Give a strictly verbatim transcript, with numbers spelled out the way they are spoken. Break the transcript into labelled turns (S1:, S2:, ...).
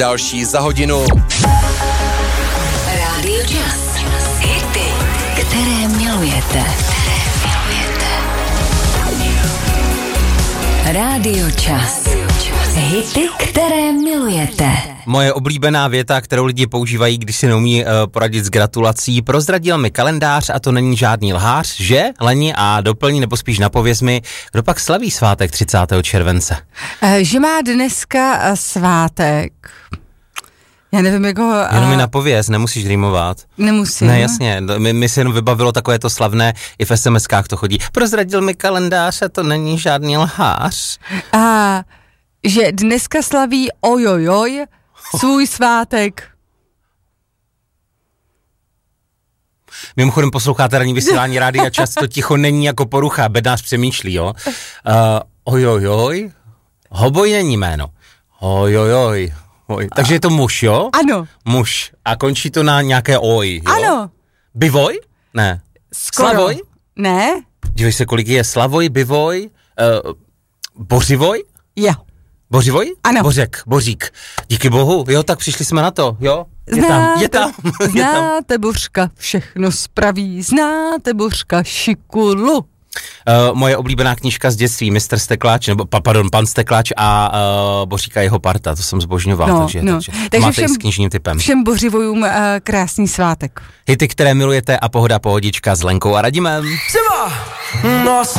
S1: další za hodinu.
S2: Radio Jazz. Hity, které milujete. Radio Jazz. Hity, které milujete.
S3: Moje oblíbená věta, kterou lidi používají, když si neumí uh, poradit s gratulací. Prozradil mi kalendář a to není žádný lhář, že? Leni, a doplní, nebo spíš napověz mi, kdo pak slaví svátek třicátého července?
S4: Uh, že má dneska uh, svátek. Já nevím, jak ho...
S3: Jenom mi napověz, nemusíš rýmovat.
S4: Nemusím.
S3: Ne, jasně, mi, mi se jenom vybavilo takové to slavné, i v es em eskách to chodí. Prozradil mi kalendář a to není žádný lhář.
S4: A že dneska slaví ojojoj svůj svátek.
S3: Mimochodem posloucháte ranní vysílání Rádia Čas, to ticho není jako porucha, bednář přemýšlí, jo. Uh, ojojoj, hoboj není jméno. Ojojoj. Oj. Takže je to muž, jo?
S4: Ano.
S3: Muž. A končí to na nějaké oj, jo?
S4: Ano.
S3: Bivoj? Ne.
S4: Skoro.
S3: Slavoj?
S4: Ne.
S3: Dívej se, kolik je Slavoj, Bivoj, uh, Bořivoj?
S4: Jo.
S3: Bořivoj?
S4: Ano.
S3: Bořek, Bořík. Díky bohu, jo, tak přišli jsme na to, jo? Je tam, je tam. je tam.
S4: Znáte Bořka, všechno spraví, znáte Bořka, šikulu.
S3: Uh, moje oblíbená knížka z dětství, mistr Stekláč, nebo pa, pardon, pan Stekláč a uh, Boříka jeho parta, to jsem zbožňoval,
S4: No,
S3: takže,
S4: no.
S3: takže,
S4: takže
S3: máte
S4: všem,
S3: i s knižním typem.
S4: Všem bořivojům uh, krásný svátek.
S3: Hity, které milujete, a pohoda pohodička s Lenkou a Radimem.
S5: No,